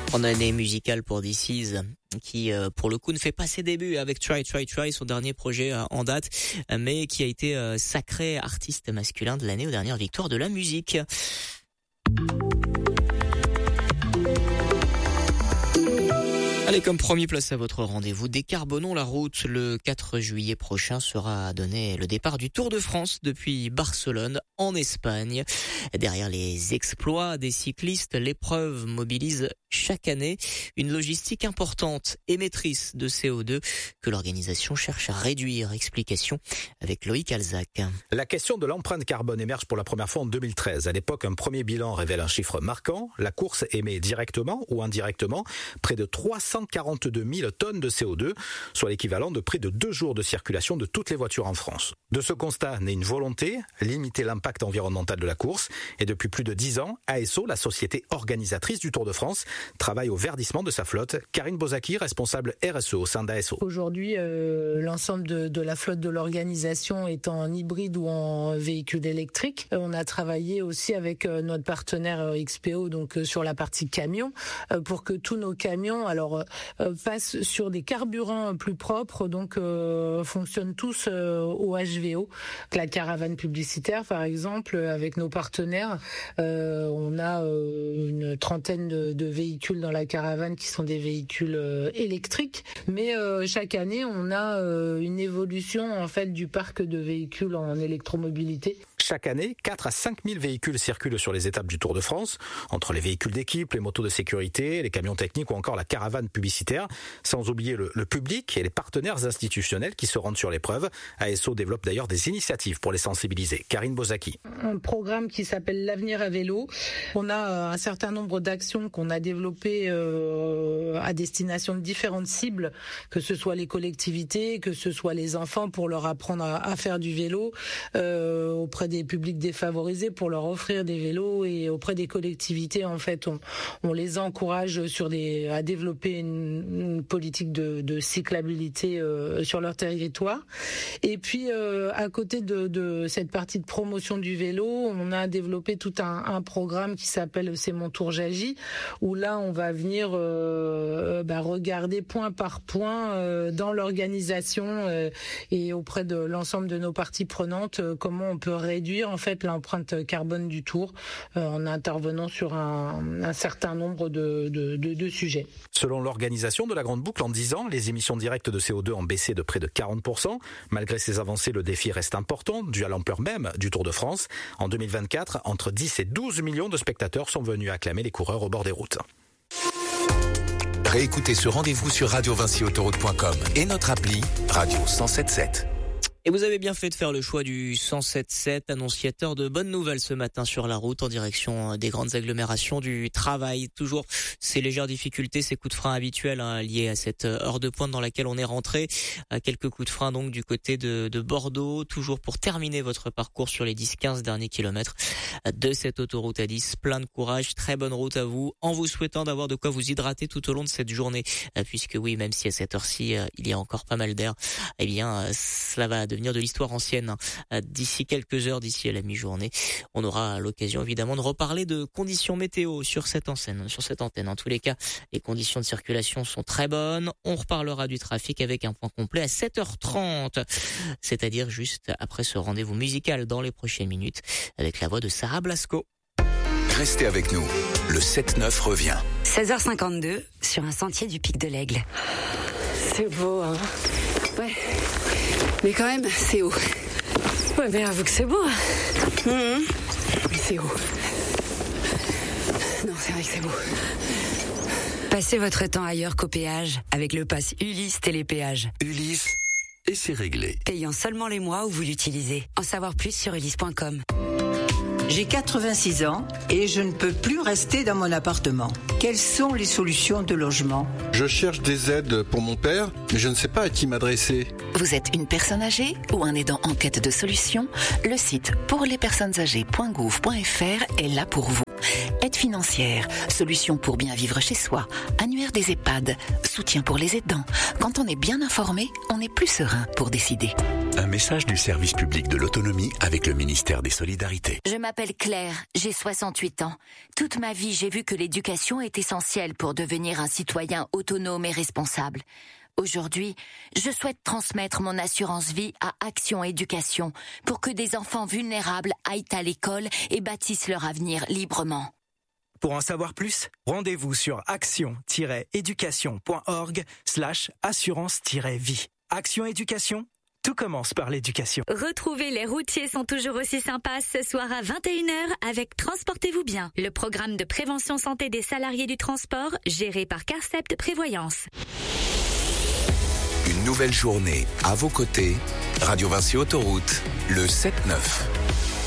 En année musicale pour This Is, qui pour le coup ne fait pas ses débuts avec Try, son dernier projet en date, mais qui a été sacré artiste masculin de l'année aux dernières victoires de la musique. Allez, comme promis, place à votre rendez-vous. Décarbonons la route. Le 4 juillet prochain sera donné le départ du Tour de France depuis Barcelone en Espagne. Derrière les exploits des cyclistes, l'épreuve mobilise chaque année une logistique importante, émettrice de CO2 que l'organisation cherche à réduire. Explication avec Loïc Alzac. La question de l'empreinte carbone émerge pour la première fois en 2013. À l'époque, un premier bilan révèle un chiffre marquant. La course émet directement ou indirectement près de 342 000 tonnes de CO2, soit l'équivalent de près de 2 jours de circulation de toutes les voitures en France. De ce constat naît une volonté, limiter l'impact environnemental de la course. Et depuis plus de 10 ans, ASO, la société organisatrice du Tour de France, travaille au verdissement de sa flotte. Karine Bozaki, responsable RSE au sein d'ASO. Aujourd'hui, l'ensemble de la flotte de l'organisation est en hybride ou en véhicule électrique. On a travaillé aussi avec notre partenaire XPO, donc sur la partie camion, pour que tous nos camions passent sur des carburants plus propres, donc fonctionnent tous au HVO. La caravane publicitaire, par exemple, avec nos partenaires, on a une trentaine de véhicules dans la caravane qui sont des véhicules électriques, mais chaque année on a une évolution en fait du parc de véhicules en électromobilité. Chaque année, 4 à 5 000 véhicules circulent sur les étapes du Tour de France, entre les véhicules d'équipe, les motos de sécurité, les camions techniques ou encore la caravane publicitaire, sans oublier le public et les partenaires institutionnels qui se rendent sur l'épreuve. ASO développe d'ailleurs des initiatives pour les sensibiliser. Karine Bozaki. Un programme qui s'appelle l'Avenir à vélo. On a un certain nombre d'actions qu'on a développées à destination de différentes cibles, que ce soit les collectivités, que ce soit les enfants pour leur apprendre à faire du vélo, auprès des publics défavorisés pour leur offrir des vélos, et auprès des collectivités en fait on les encourage à développer une politique de cyclabilité sur leur territoire. Et puis à côté de cette partie de promotion du vélo, on a développé tout un programme qui s'appelle C'est mon tour j'agis, où là on va venir regarder point par point dans l'organisation et auprès de l'ensemble de nos parties prenantes comment on peut réduire en fait l'empreinte carbone du Tour en intervenant sur un certain nombre de sujets. Selon l'organisation de la Grande Boucle, en 10 ans, les émissions directes de CO2 ont baissé de près de 40%. Malgré ces avancées, le défi reste important, dû à l'ampleur même du Tour de France. En 2024, entre 10 et 12 millions de spectateurs sont venus acclamer les coureurs au bord des routes. Réécoutez ce rendez-vous sur radiovinciautoroute.com et notre appli Radio 107.7. Et vous avez bien fait de faire le choix du 107.7, annonciateur de bonnes nouvelles ce matin sur la route en direction des grandes agglomérations du travail. Toujours ces légères difficultés, ces coups de frein habituels liés à cette heure de pointe dans laquelle on est rentré. Quelques coups de frein donc du côté de Bordeaux, toujours pour terminer votre parcours sur les 10-15 derniers kilomètres de cette autoroute A10. Plein de courage, très bonne route à vous, en vous souhaitant d'avoir de quoi vous hydrater tout au long de cette journée. Puisque oui, même si à cette heure-ci, il y a encore pas mal d'air, eh bien, cela va devenir de l'histoire ancienne. D'ici quelques heures, d'ici à la mi-journée, on aura l'occasion évidemment de reparler de conditions météo sur cette antenne. En tous les cas, les conditions de circulation sont très bonnes. On reparlera du trafic avec un point complet à 7h30, c'est-à-dire juste après ce rendez-vous musical dans les prochaines minutes avec la voix de Sarah Blasco. Restez avec nous, le 7-9 revient. 16h52 sur un sentier du Pic de l'Aigle. C'est beau, hein. Ouais. Mais quand même, c'est haut. Ouais, mais avoue que c'est beau. Mais c'est haut. Non, c'est vrai que c'est beau. Passez votre temps ailleurs qu'au péage avec le pass Ulysse Télépéage. Ulysse, et c'est réglé. Payant seulement les mois où vous l'utilisez. En savoir plus sur ulysse.com. J'ai 86 ans et je ne peux plus rester dans mon appartement. Quelles sont les solutions de logement ? Je cherche des aides pour mon père, mais je ne sais pas à qui m'adresser. Vous êtes une personne âgée ou un aidant en quête de solutions ? Le site pourlespersonnesâgées.gouv.fr est là pour vous. Aide financière, solutions pour bien vivre chez soi, annuaire des EHPAD, soutien pour les aidants. Quand on est bien informé, on est plus serein pour décider. Un message du service public de l'autonomie avec le ministère des Solidarités. Je m'appelle Claire, j'ai 68 ans. Toute ma vie, j'ai vu que l'éducation est essentielle pour devenir un citoyen autonome et responsable. Aujourd'hui, je souhaite transmettre mon assurance vie à Action Éducation pour que des enfants vulnérables aillent à l'école et bâtissent leur avenir librement. Pour en savoir plus, rendez-vous sur action-éducation.org/assurance-vie. Action Éducation, tout commence par l'éducation. Retrouvez Les routiers sont toujours aussi sympas ce soir à 21h avec Transportez-vous bien, le programme de prévention santé des salariés du transport géré par Carcept Prévoyance. Une nouvelle journée à vos côtés. Radio Vinci Autoroute, le 7-9.